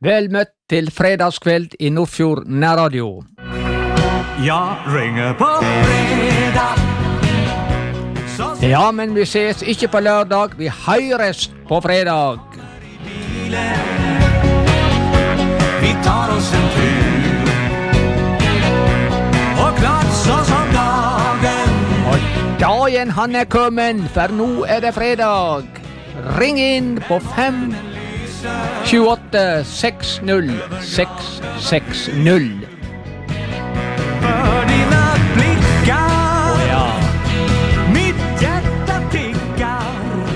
Vel møtt til fredagskveld i Nordfjord nærradio. Jeg ringer på fredag. Ja, men vi ses ikke på lørdag, vi høres på fredag. Vi tar oss en tur og klart så som dagen. Og dagen han er kommet, for nå er det fredag. Ring inn på 528-60-660. For dine blikker, Ja. mitt hjerte tikker.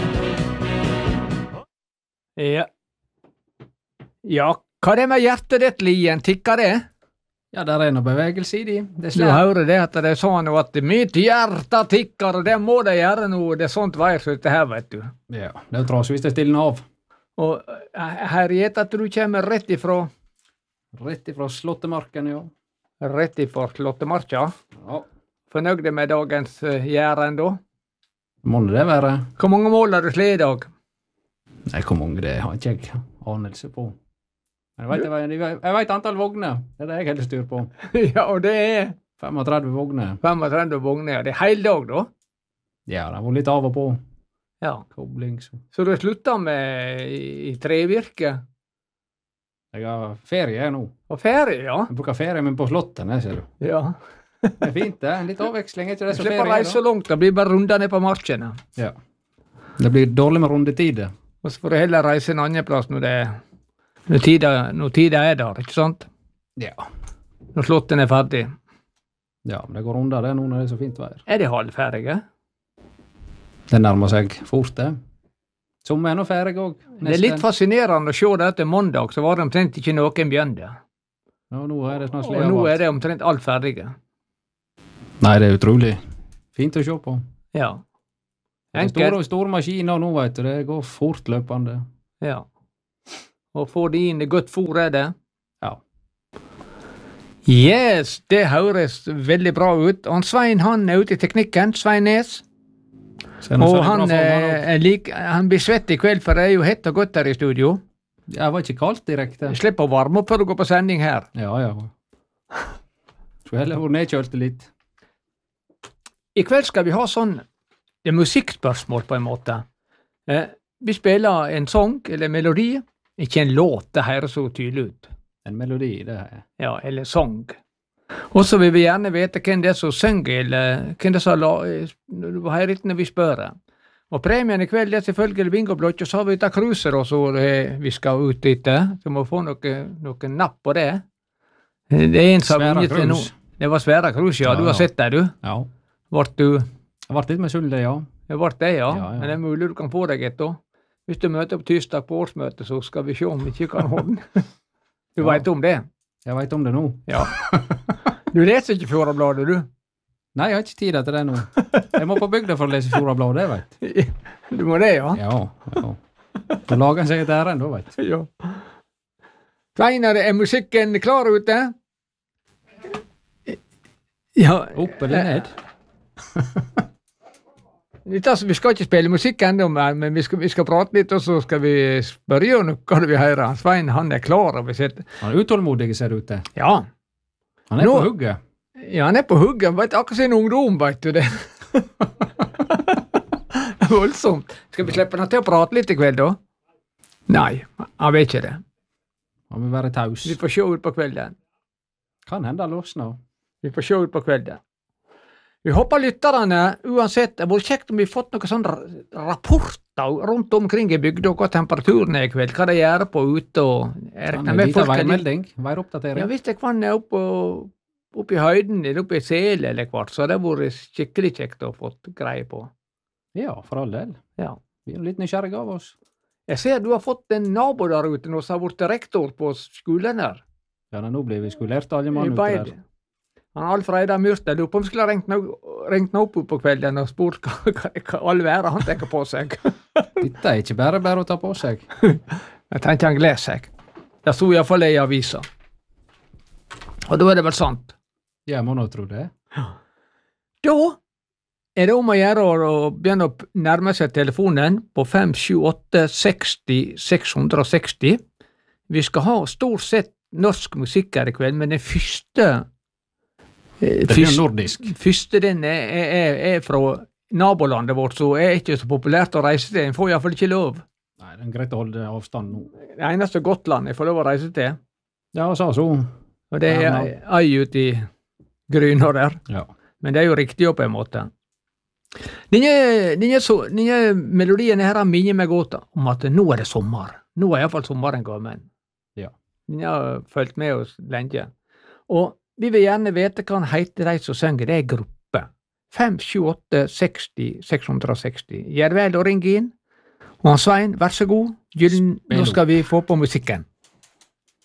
Ja, hva er det med hjertet ditt, Lien? Tikker det? Ja, der er noe bevegelse i de. Det Du hører det at det er sånn at mitt hjerte tikker, og det må det gjøre nå. Det er sånt veier som dette her, vet du. Ja, det er trasig hvis det stiller av. Og her gjett at du kommer rett ifra Slåttemarken, ja. Rett ifra Slåttemarka. Ja. Fornøyde med dagens gjæren da? Må det være? Hvor mange mål har du slått i dag? Nei, hvor mange det har ikke jeg anelse på. Jeg vet antall vogner. Det er det jeg helst styr på. Ja, og det er 35 vogner. 35 vogner. Det er hele dag da? Ja, det var litt av og på. Ja. Kobling. Så du har sluttet med i trevirke? Jeg har ferie nå. Og ferie, ja? Jeg bruker ferie min på slottet, ser du. Ja. Det er fint, det. Litt avveksling, ikke det? Så Slipper å ferie, reise så langt, det blir bare runder ned på markene. Ja. Det blir dårlig med rundetider. Og så får du heller reise en annen plass når tida er der, ikke sant? Ja. Når slåtten er ferdig. Ja, men det går under det nå når det er så fint vær. Er de halvferdige? Det nærmer seg fort, det. Som er nå ferdig også. Det er litt fascinerende å se det at mandag så var det omtrent ikke noen begynte. Ja, nå er det snart Og nå er det omtrent alt ferdige. Nei, det er utrolig. Fint å se på. Ja. Store maskiner nå, vet du. Det går fortløpende. Ja. Og får de inn godt fôr, er det? Ja. Yes, det høres veldig bra ut. Og Svein, han er ute i teknikken, Svein Nes. Og han blir svett i kveld, for det er jo hett og godt her i studio. Jeg var ikke kaldt direkte. Slipp å varme opp før du går på sending her. Ja. Så heller hvor nedkjølte litt. I kveld skal vi ha sånn, det er musikkspørsmål på en måte. Vi spiller en sang, eller melodi, ikke en låt, det høres så tydelig ut. En melodi, det er. Ja, eller sang. Og så vil vi gjerne vite hvem det er som synger, eller hvem det er som du hører ikke når vi spør. Og premien i kveld er selvfølgelig bingoblokk, og så har vi ute cruiser også, vi skal ut etter, så må vi få noe napp på det. Det er en som har vunnet det nå. Det var svære cruise, ja. Du har sett det, du? Ja. Jeg ble litt med sulde, ja. Det ble det, ja. Ja. Men det er mulig du kan få deg et da. Hvis du møter på tirsdag på årsmøtet, så skal vi se om vi ikke kan holde. Du vet om det? Jeg vet om det nå. Ja. Du leser ikke Fjordabladet, du? Nei, jeg har ikke tid til det nå. Jeg må på bygda for å lese Fjordabladet, det vet. Du må det, ja? Ja. Da lager han seg et ærend, da vet. Ja. Sveinar, er musikken klar ute? Ja. Opp eller ned? Vi skal ikke spille musikk enda mer, men vi skal prate litt, og så skal vi spørre om hva vi hører. Svein, han er klar over sitt. Han er utålmodig, ser det ut til. Ja. Han er på hugget. Ja, han er på hugget. Vet akkurat sin ungdom, vet du det. Voldsomt. Skal vi slippe han til å prate litt i kveld, da? Nei, han vet ikke det. Han vil være taus. Vi får se ut på kvelden. Kan hende han løsner. Vi får se ut på kvelden. Vi håper lytterne, uansett, det var kjekt om vi har fått noen sånne rapporter rundt omkring i bygda, hva temperaturen er i kveld, hva de gjør på ute, og jeg regner med folk... Værmelding, væroppdatering. Ja, hvis det kan er oppe i høyden, eller oppe i sele eller kvart, så har det vært skikkelig kjekt å få greie på. Ja, for all del. Ja. Vi er litt nysgjerrige av oss. Jeg ser du har fått en nabo der ute nå, som har vært rektor på skolen her. Ja, nå blir vi skolert alle mann ute der. Han Alfred Myrte, lurer på om vi skulle ringt nå opp på kvelden og spurt hva all været han tenker på seg. Dette er ikke bare å ta på seg. Jeg tenkte han gleder seg. Det sto i hvert fall i avisa. Og da er det vel sant. Ja, jeg må nå tro det. Da er det om å gjøre å begynne å nærme seg telefonen på 578 60 660. Vi skal ha stort sett norsk musikk her i kveld, men den første Det blir nordisk. Første den er fra nabolandet vårt, så er ikke så populært å reise til. En får i hvert fall ikke lov. Nei, det er greit å holde avstand nå. Det eneste Gotland jeg får lov å reise til, Ja, så. og det er ei ut i gryna der. Ja. Men det er jo riktig på en måte. Denne melodien her minner meg godt om at nå er det sommer. Nå er iallfall sommeren kommet. Ja. Den har fulgt med oss lenge. Og vi vil gjerne vite hva han heter, de som synger. Det er gruppe. 5, 7, 8, 60, 660. Gjør vel å ringe inn. Og han Svein, vær så god. Nå skal vi få på musikken.